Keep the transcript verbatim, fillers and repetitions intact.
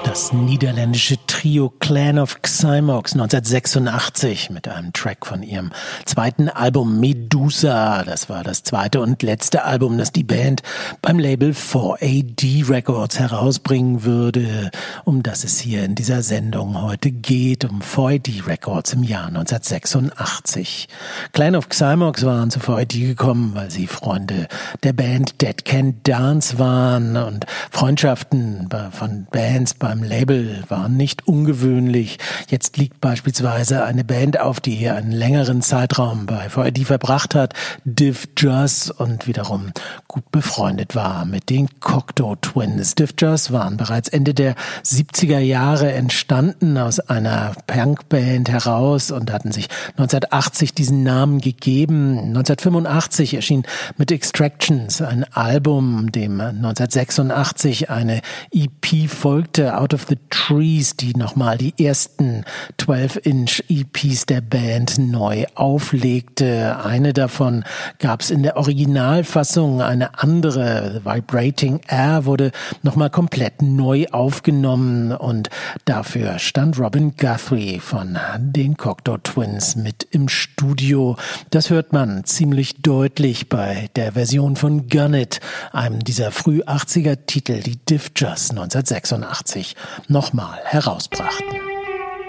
Das niederländische Trio Clan of Xymox neunzehnhundertsechsundachtzig mit einem Track von ihrem zweiten Album Medusa. Das war das zweite und letzte Album, das die Band beim Label four A D Records herausbringen würde, um das es hier in dieser Sendung heute geht, um four A D Records im Jahr neunzehnhundertsechsundachtzig. Clan of Xymox waren zu four A D gekommen, weil sie Freunde der Band Dead Can Dance waren, und Freundschaften von Bands beim Label waren nicht ungewöhnlich. Jetzt liegt beispielsweise eine Band auf, die hier einen längeren Zeitraum bei four A D verbracht hat, Div Juz, und wiederum gut befreundet war mit den Cocteau Twins. Div Juz waren bereits Ende der siebziger Jahre entstanden aus einer Punkband heraus und hatten sich neunzehnhundertachtzig diesen Namen gegeben. neunzehnhundertfünfundachtzig erschien mit Extractions ein Album, dem neunzehnhundertsechsundachtzig eine E P folgte, Out of the Trees, die nochmal die ersten zwölf Inch E Ps der Band neu auflegte. Eine davon gab es in der Originalfassung, eine andere, Vibrating Air, wurde nochmal komplett neu aufgenommen, und dafür stand Robin Guthrie von den Cocteau Twins mit im Studio. Das hört man ziemlich deutlich bei der Version von Gun It, einem dieser früh achtziger Titel, die Div Juz neunzehnhundertsechsundachtzig nochmal herausbrachten.